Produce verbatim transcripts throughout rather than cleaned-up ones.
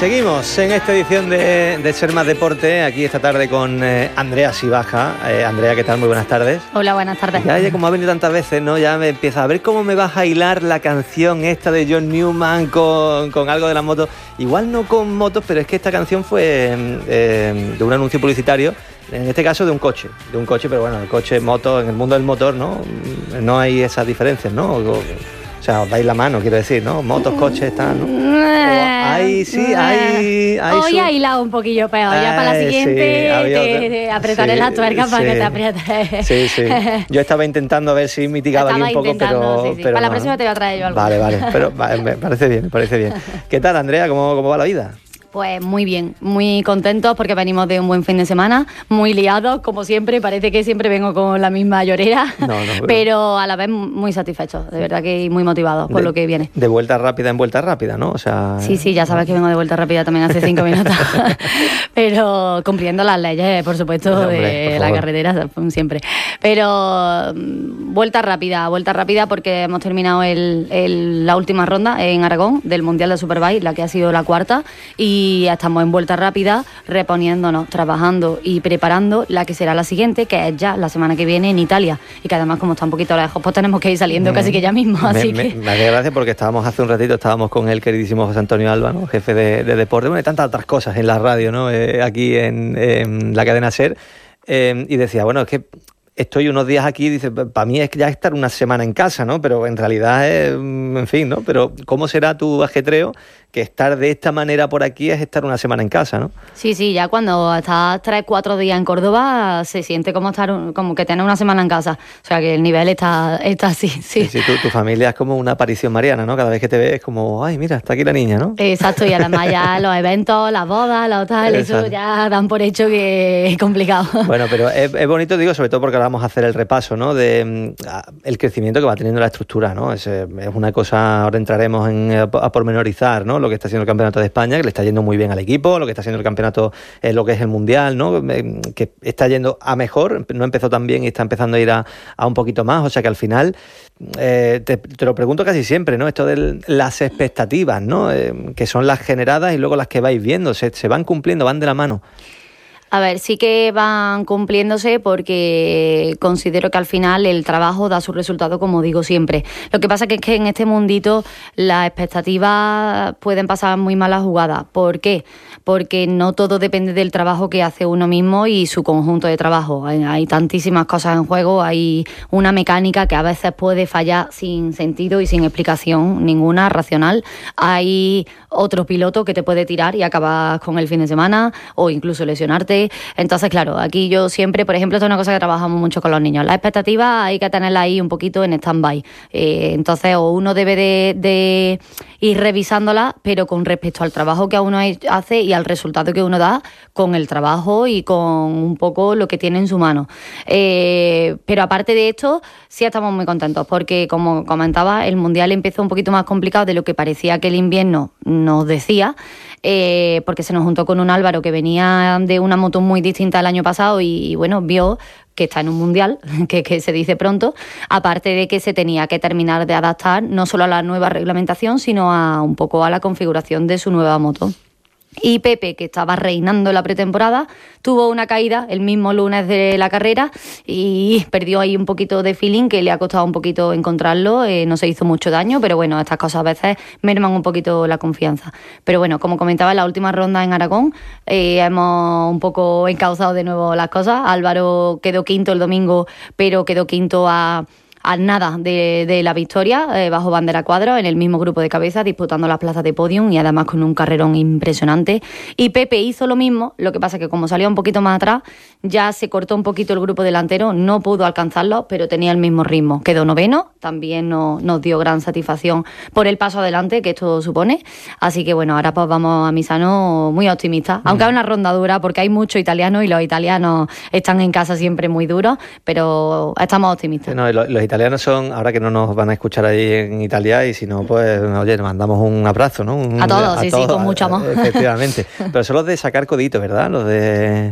Seguimos en esta edición de, de Ser Más Deporte, aquí esta tarde con eh, Andrea Sibaja. Eh, Andrea, ¿qué tal? Muy buenas tardes. Hola, buenas tardes. Ya, ya como ha venido tantas veces, ¿no? Ya me empieza a ver cómo me vas a hilar la canción esta de John Newman con, con algo de las motos. Igual no con motos, pero es que esta canción fue eh, de un anuncio publicitario, en este caso de un coche, de un coche, pero bueno, el coche, moto, en el mundo del motor, ¿no? No hay esas diferencias, ¿no? O sea, os dais la mano, quiero decir, ¿no? Motos, coches, están, ¿no? Ahí sí, ahí... Hoy su... ha hilado un poquillo peor, ya para la siguiente sí, te, te apretaré sí, las tuercas sí. para que te aprietes. Sí, sí. Yo estaba intentando ver si mitigaba estaba aquí un poco, pero... Sí, sí. pero para la no, próxima ¿no? te voy a traer yo algo. Vale, vale, pero me parece bien, me parece bien. ¿Qué tal, Andrea? ¿Cómo, cómo va la vida? Pues muy bien, muy contentos porque venimos de un buen fin de semana, muy liados, como siempre, parece que siempre vengo con la misma llorera, no, no, pero... pero a la vez muy satisfechos, de verdad que muy motivados por de, lo que viene. De vuelta rápida en vuelta rápida, ¿no? O sea... Sí, sí, ya sabes que vengo de vuelta rápida también hace cinco minutos, pero cumpliendo las leyes, por supuesto, no, hombre, de por la favor. Carretera, siempre. Pero vuelta rápida, vuelta rápida porque hemos terminado el, el, la última ronda en Aragón del Mundial de Superbike, la que ha sido la cuarta, y Y estamos en vuelta rápida, reponiéndonos, trabajando y preparando la que será la siguiente, que es ya la semana que viene en Italia. Y que además, como está un poquito lejos, pues tenemos que ir saliendo mm. casi que ya mismo. Así me, que... me, me hace gracia porque estábamos hace un ratito, estábamos con el queridísimo José Antonio Alba, ¿no? Jefe de, de deporte, bueno, y tantas otras cosas en la radio, ¿no? Eh, aquí en, en la cadena SER. Eh, y decía, bueno, es que estoy unos días aquí, dice, para mí es ya estar una semana en casa, ¿no? Pero en realidad es, en fin, ¿no? Pero ¿cómo será tu ajetreo? Que estar de esta manera por aquí es estar una semana en casa, ¿no? Sí, sí, ya cuando estás tres, cuatro días en Córdoba se siente como estar como que tener una semana en casa. O sea, que el nivel está, está así, sí. Sí, sí, tu, tu familia es como una aparición mariana, ¿no? Cada vez que te ves es como, ay, mira, está aquí la niña, ¿no? Exacto, y además ya los eventos, las bodas, los tal, eso ya dan por hecho que es complicado. Bueno, pero es, es bonito, digo, sobre todo porque ahora vamos a hacer el repaso, ¿no? De uh, el crecimiento que va teniendo la estructura, ¿no? Es, es una cosa, ahora entraremos en, a, a pormenorizar, ¿no? Lo que está haciendo el Campeonato de España, que le está yendo muy bien al equipo, lo que está haciendo el campeonato, eh, lo que es el Mundial, ¿no? Que está yendo a mejor, no empezó tan bien y está empezando a ir a, a un poquito más, o sea que al final, eh, te, te lo pregunto casi siempre, ¿no? Esto de las expectativas, ¿no? Eh, que son las generadas y luego las que vais viendo, se, se van cumpliendo, van de la mano. A ver, sí que van cumpliéndose porque considero que al final el trabajo da su resultado, como digo siempre. Lo que pasa que es que en este mundito las expectativas pueden pasar muy malas jugadas. ¿Por qué? Porque no todo depende del trabajo que hace uno mismo y su conjunto de trabajo. Hay, hay tantísimas cosas en juego, hay una mecánica que a veces puede fallar sin sentido y sin explicación ninguna racional. Hay otro piloto que te puede tirar y acabas con el fin de semana o incluso lesionarte. Entonces, claro, aquí yo siempre, por ejemplo, esto es una cosa que trabajamos mucho con los niños. Las expectativas hay que tenerlas ahí un poquito en stand-by. Eh, entonces, o uno debe de, de ir revisándolas, pero con respecto al trabajo que uno hace y al resultado que uno da con el trabajo y con un poco lo que tiene en su mano. Eh, pero aparte de esto, sí estamos muy contentos porque, como comentaba, el Mundial empezó un poquito más complicado de lo que parecía que el invierno nos decía, eh, porque se nos juntó con un Álvaro que venía de una moto muy distinta el año pasado y, y bueno, vio que está en un mundial, que, que se dice pronto, aparte de que se tenía que terminar de adaptar no solo a la nueva reglamentación, sino a un poco a la configuración de su nueva moto. Y Pepe, que estaba reinando la pretemporada, tuvo una caída el mismo lunes de la carrera y perdió ahí un poquito de feeling, que le ha costado un poquito encontrarlo, eh, no se hizo mucho daño, pero bueno, estas cosas a veces merman un poquito la confianza. Pero bueno, como comentaba, en la última ronda en Aragón eh, hemos un poco encauzado de nuevo las cosas. Álvaro quedó quinto el domingo, pero quedó quinto a... a nada de, de la victoria, eh, bajo bandera cuadro, en el mismo grupo de cabeza, disputando las plazas de podium y además con un carrerón impresionante. Y Pepe hizo lo mismo, lo que pasa que como salía un poquito más atrás, ya se cortó un poquito el grupo delantero, no pudo alcanzarlo, pero tenía el mismo ritmo. Quedó noveno, también no, nos dio gran satisfacción por el paso adelante que esto supone. Así que bueno, ahora pues vamos a Misano muy optimistas, mm. aunque es una ronda dura porque hay mucho italiano y los italianos están en casa siempre muy duros, pero estamos optimistas. No, los, los italianos son, ahora que no nos van a escuchar ahí en Italia, y si no, pues, oye, nos mandamos un abrazo, ¿no? Un, a todos, a sí, todos, sí, con mucho amor. Efectivamente. Pero son los de sacar codito, ¿verdad? Los de...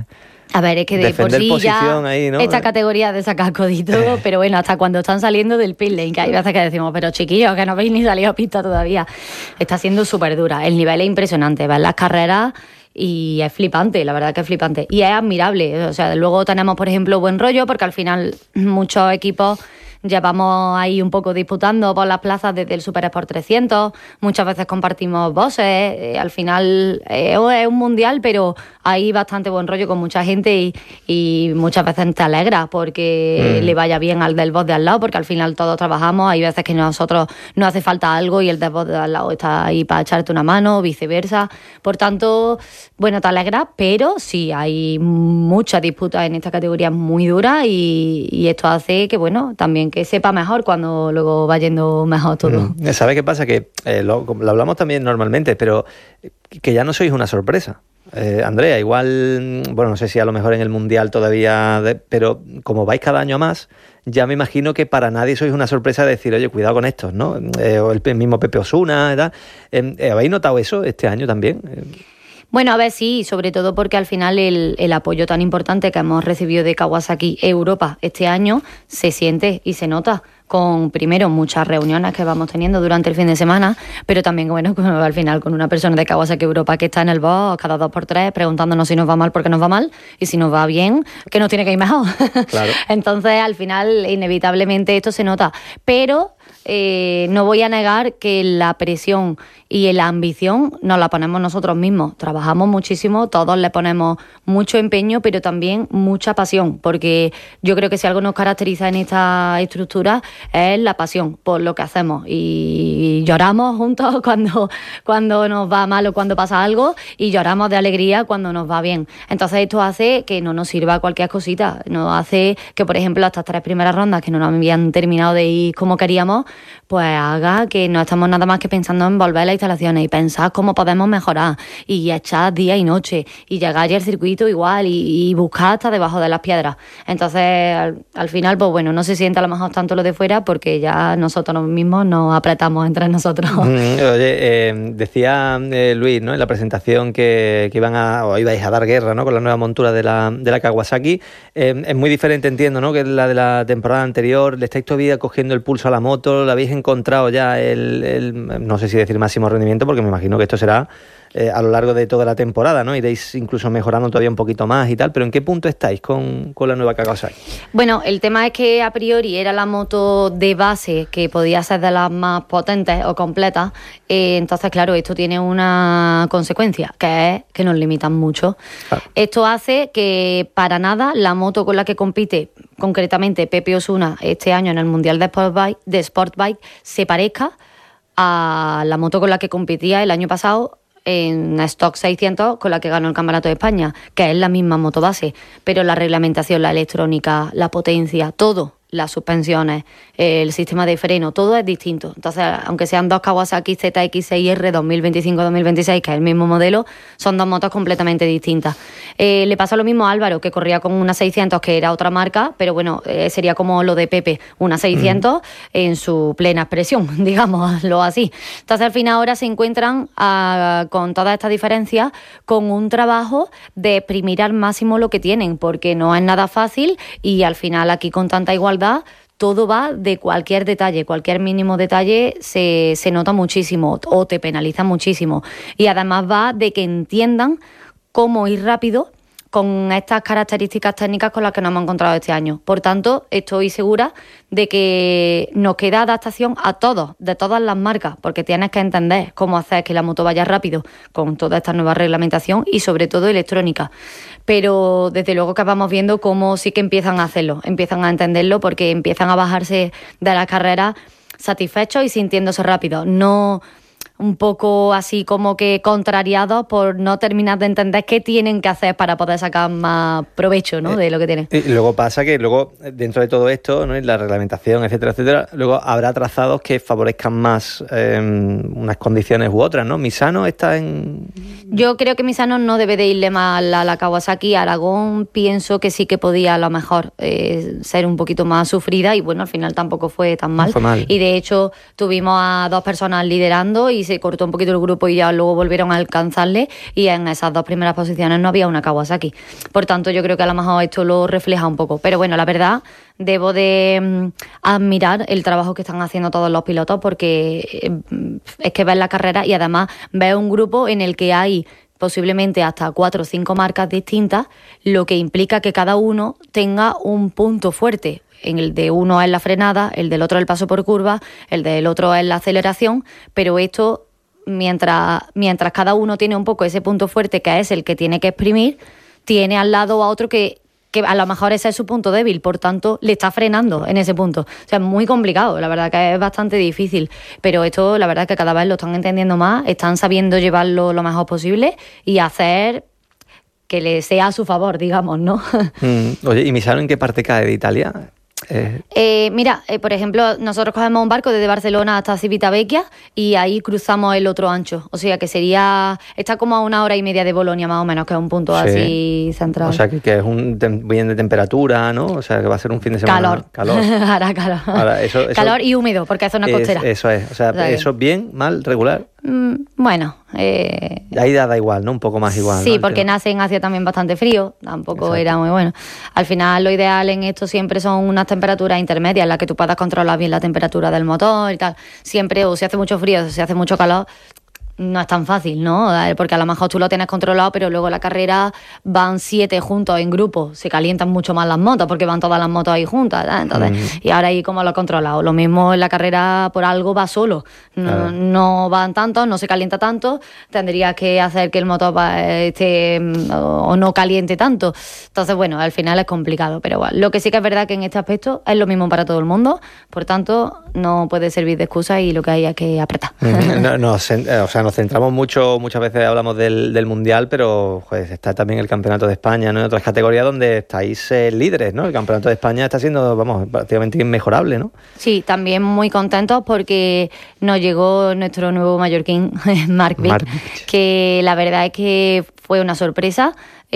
A ver, es que de por sí ya ahí, ¿no? esta categoría de sacar codito, eh. pero bueno, hasta cuando están saliendo del pit lane, que hay veces que decimos, pero chiquillos, que no habéis ni salido a pista todavía. Está siendo súper dura, el nivel es impresionante, ves las carreras y es flipante, la verdad que es flipante. Y es admirable, o sea, luego tenemos, por ejemplo, buen rollo, porque al final muchos equipos llevamos ahí un poco disputando por las plazas desde el Super Sport trescientos, muchas veces compartimos bosses, eh, al final eh, es un mundial, pero hay bastante buen rollo con mucha gente y, y muchas veces te alegra porque mm. le vaya bien al del boss de al lado, porque al final todos trabajamos, hay veces que nosotros nos hace falta algo y el del boss de al lado está ahí para echarte una mano, viceversa, por tanto, bueno, te alegra, pero sí, hay mucha disputa en esta categoría muy dura y, y esto hace que, bueno, también que sepa mejor cuando luego va yendo mejor todo. Mm. ¿Sabes qué pasa? Que eh, lo, lo hablamos también normalmente, pero que ya no sois una sorpresa. Eh, Andrea, igual, bueno, no sé si a lo mejor en el Mundial todavía, de, pero como vais cada año a más, ya me imagino que para nadie sois una sorpresa de decir, oye, cuidado con estos, ¿no? Eh, o el mismo Pepe Osuna, ¿verdad? Eh, ¿Habéis notado eso este año también? Eh, Bueno, a ver, sí, sobre todo porque al final el, el apoyo tan importante que hemos recibido de Kawasaki Europa este año se siente y se nota con, primero, muchas reuniones que vamos teniendo durante el fin de semana, pero también, bueno, al final con una persona de Kawasaki Europa que está en el box cada dos por tres preguntándonos si nos va mal porque nos va mal y si nos va bien, que nos tiene que ir mejor. Claro. Entonces, al final, inevitablemente esto se nota, pero eh, no voy a negar que la presión y la ambición nos la ponemos nosotros mismos. Trabajamos muchísimo, todos le ponemos mucho empeño, pero también mucha pasión, porque yo creo que si algo nos caracteriza en esta estructura es la pasión por lo que hacemos y lloramos juntos cuando, cuando nos va mal o cuando pasa algo y lloramos de alegría cuando nos va bien. Entonces esto hace que no nos sirva cualquier cosita, nos hace que, por ejemplo, estas tres primeras rondas que no nos habían terminado de ir como queríamos, pues haga que no estamos nada más que pensando en volver a las instalaciones y pensar cómo podemos mejorar y echar día y noche y llegar ya al circuito igual y, y buscar hasta debajo de las piedras. Entonces al, al final, pues bueno, no se siente a lo mejor tanto lo de fuera porque ya nosotros mismos nos apretamos entre nosotros. Mm, oye, eh, decía eh, Luis, ¿no?, en la presentación que, que iban a, o ibais a dar guerra, ¿no?, con la nueva montura de la, de la Kawasaki. Eh, es muy diferente, entiendo, ¿no?, que la de la temporada anterior. Le estáis todavía cogiendo el pulso a la moto, la habéis encontrado ya el, el, no sé si decir máximo rendimiento, porque me imagino que esto será eh, a lo largo de toda la temporada, ¿no? Iréis incluso mejorando todavía un poquito más y tal, pero ¿en qué punto estáis con, con la nueva Kawasaki? Bueno, el tema es que a priori era la moto de base que podía ser de las más potentes o completas, eh, entonces claro, esto tiene una consecuencia, que es que nos limitan mucho. Claro. Esto hace que para nada la moto con la que compite concretamente Pepe Osuna este año en el Mundial de Sportbike, de Sportbike se parezca a la moto con la que competía el año pasado en Stock seiscientos, con la que ganó el Campeonato de España, que es la misma moto base, pero la reglamentación, la electrónica, la potencia, todo, las suspensiones, el sistema de freno, todo es distinto. Entonces, aunque sean dos Kawasaki Z X seis R dos mil veinticinco dos mil veintiséis, que es el mismo modelo, son dos motos completamente distintas. Eh, le pasa lo mismo a Álvaro, que corría con una seiscientos, que era otra marca, pero bueno, eh, sería como lo de Pepe, una seiscientos mm. en su plena expresión, digámoslo así. Entonces, al final ahora se encuentran a, con todas estas diferencias, con un trabajo de exprimir al máximo lo que tienen, porque no es nada fácil y al final aquí con tanta igualdad todo va de cualquier detalle, cualquier mínimo detalle se, se nota muchísimo o te penaliza muchísimo. Y además va de que entiendan cómo ir rápido con estas características técnicas con las que nos hemos encontrado este año. Por tanto, estoy segura de que nos queda adaptación a todos, de todas las marcas, porque tienes que entender cómo hacer que la moto vaya rápido con toda esta nueva reglamentación y sobre todo electrónica. Pero desde luego que vamos viendo cómo sí que empiezan a hacerlo, empiezan a entenderlo porque empiezan a bajarse de las carreras satisfechos y sintiéndose rápidos. No un poco así como que contrariados por no terminar de entender qué tienen que hacer para poder sacar más provecho, ¿no?, de lo que tienen. Y luego pasa que luego dentro de todo esto, ¿no?, y la reglamentación, etcétera, etcétera, luego habrá trazados que favorezcan más eh, unas condiciones u otras, ¿no? Misano está en... Yo creo que Misano no debe de irle mal a la Kawasaki. Aragón pienso que sí que podía a lo mejor eh, ser un poquito más sufrida y bueno, al final tampoco fue tan mal. No fue mal. Y de hecho tuvimos a dos personas liderando y se cortó un poquito el grupo y ya luego volvieron a alcanzarle, y en esas dos primeras posiciones no había una Kawasaki. Por tanto, yo creo que a lo mejor esto lo refleja un poco. Pero bueno, la verdad, debo de mm, admirar el trabajo que están haciendo todos los pilotos, porque eh, es que ves la carrera y además ves un grupo en el que hay posiblemente hasta cuatro o cinco marcas distintas, lo que implica que cada uno tenga un punto fuerte. En el de uno es la frenada, el del otro es el paso por curva, el del otro es la aceleración, pero esto, mientras, mientras cada uno tiene un poco ese punto fuerte, que es el que tiene que exprimir, tiene al lado a otro que, que a lo mejor ese es su punto débil, por tanto le está frenando en ese punto. O sea, es muy complicado, la verdad que es bastante difícil, pero esto la verdad que cada vez lo están entendiendo más, están sabiendo llevarlo lo mejor posible y hacer que le sea a su favor, digamos, ¿no? Mm, oye, ¿y Misano en qué parte cae de Italia? Eh... Eh, mira, eh, por ejemplo, nosotros cogemos un barco desde Barcelona hasta Civitavecchia y ahí cruzamos el otro ancho. O sea que sería, está como a una hora y media de Bolonia más o menos, que es un punto sí. así central. O sea que, que es un tem- bien de temperatura, ¿no? O sea que va a ser un fin de semana. Calor. Calor. Hará calor. Ahora, eso, eso calor y húmedo, porque es zona es, costera. Eso es. O sea, o sea eso bien, mal, regular. Mm, bueno. Eh, Ahí da, da igual, ¿no? Un poco más igual. Sí, ¿no? porque nace en Asia también bastante frío, tampoco Exacto. era muy bueno. Al final lo ideal en esto siempre son unas temperaturas intermedias en las que tú puedas controlar bien la temperatura del motor y tal. Siempre, o si hace mucho frío o si hace mucho calor, no es tan fácil, ¿no? Porque a lo mejor tú lo tienes controlado, pero luego la carrera van siete juntos en grupo, se calientan mucho más las motos porque van todas las motos ahí juntas, ¿eh? Entonces, mm. y ahora ahí cómo lo he controlado. Lo mismo en la carrera por algo va solo, no, claro. no van tantos, no se calienta tanto, tendrías que hacer que el motor esté o no caliente tanto. Entonces, bueno, al final es complicado, pero bueno, lo que sí que es verdad que en este aspecto es lo mismo para todo el mundo, por tanto, no puede servir de excusa y lo que hay es que apretar. no, no, o sea, nos centramos mucho, muchas veces hablamos del, del Mundial, pero pues, está también el Campeonato de España, ¿no? En otras categorías donde estáis eh, líderes, ¿no? El Campeonato de España está siendo, vamos, prácticamente inmejorable, ¿no? Sí, también muy contentos porque nos llegó nuestro nuevo mallorquín, Marc Vic, Marc. que la verdad es que fue una sorpresa.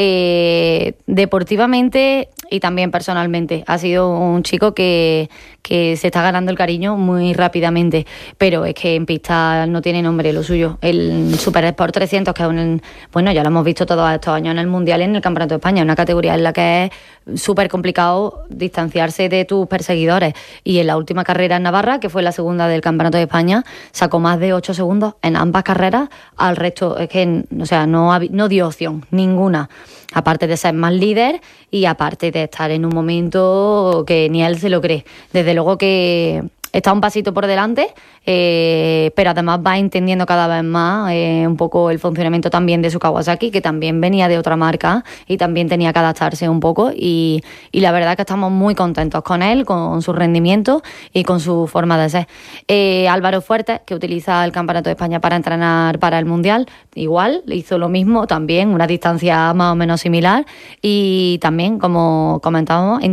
Eh, deportivamente y también personalmente ha sido un chico que, que se está ganando el cariño muy rápidamente, pero es que en pista no tiene nombre lo suyo. El Super Sport trescientos, que es un, bueno, ya lo hemos visto todos estos años en el Mundial y en el Campeonato de España, una categoría en la que es súper complicado distanciarse de tus perseguidores, y en la última carrera en Navarra, que fue la segunda del Campeonato de España, sacó más de ocho segundos en ambas carreras al resto. Es que, o sea, no, no dio opción ninguna, aparte de ser más líder y aparte de estar en un momento que ni él se lo cree. Desde luego que está un pasito por delante, eh, pero además va entendiendo cada vez más eh, un poco el funcionamiento también de su Kawasaki, que también venía de otra marca y también tenía que adaptarse un poco, y, y la verdad que estamos muy contentos con él, con su rendimiento y con su forma de ser. Eh, Álvaro Fuertes, que utiliza el Campeonato de España para entrenar para el Mundial, igual, hizo lo mismo también, una distancia más o menos similar, y también, como comentábamos,